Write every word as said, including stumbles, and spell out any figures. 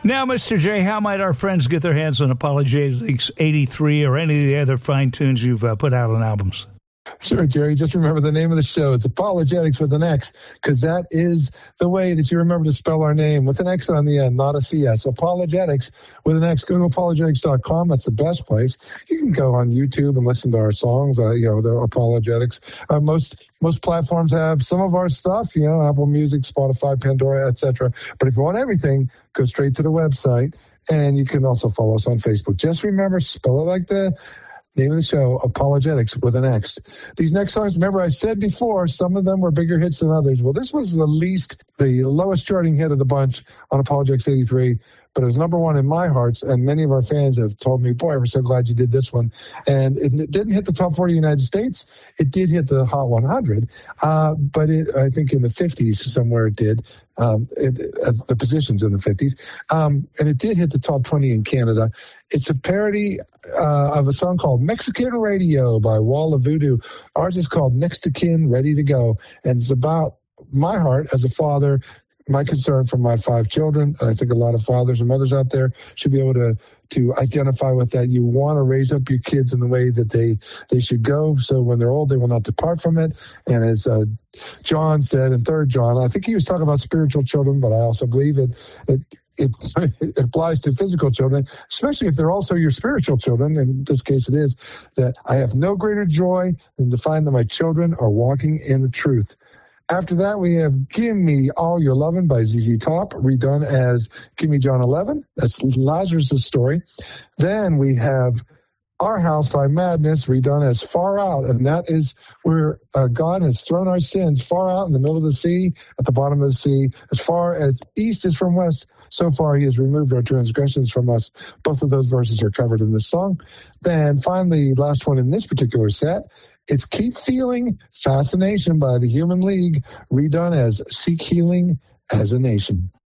Now, Mister J, how might our friends get their hands on Apologetics eighty-three or any of the other fine tunes you've uh, put out on albums? Sure, Jerry. Just remember the name of the show. It's Apologetics with an X, because that is the way that you remember to spell our name, with an X on the end, not a C S. Apologetics with an X. Go to apologetics dot com. That's the best place. You can go on YouTube and listen to our songs. Uh, you know, they're Apologetics. Uh, most most platforms have some of our stuff. You know, Apple Music, Spotify, Pandora, et cetera. But if you want everything, go straight to the website, and you can also follow us on Facebook. Just remember, spell it like the name of the show, Apologetics with an X. These next songs, remember I said before, some of them were bigger hits than others. Well, this was the least, the lowest charting hit of the bunch on Apologetics eighty-three, but it was number one in my hearts, and many of our fans have told me, boy, we're so glad you did this one. And it, it didn't hit the top forty in the United States. It did hit the Hot one hundred, uh, but it, I think in the fifties somewhere it did. Um, it, uh, the positions in the fifties. Um, and it did hit the top twenty in Canada. It's a parody uh, of a song called Mexican Radio by Wall of Voodoo. Ours is called Next to Kin, Ready to Go. And it's about my heart as a father, my concern for my five children. And I think a lot of fathers and mothers out there should be able to to identify with that. You want to raise up your kids in the way that they, they should go, so when they're old, they will not depart from it. And as uh, John said in Third John, I think he was talking about spiritual children, but I also believe it, it It, it applies to physical children, especially if they're also your spiritual children. In this case, it is that I have no greater joy than to find that my children are walking in the truth. After that, we have Give Me All Your Lovin' by Z Z Top, redone as Give Me John eleven. That's Lazarus' story. Then we have Our House by Madness, redone as Far Out, and that is where uh, God has thrown our sins far out in the middle of the sea, at the bottom of the sea, as far as east is from west. So far, he has removed our transgressions from us. Both of those verses are covered in this song. Then finally, last one in this particular set, it's Keep Feeling Fascination by the Human League, redone as Seek Healing as a Nation.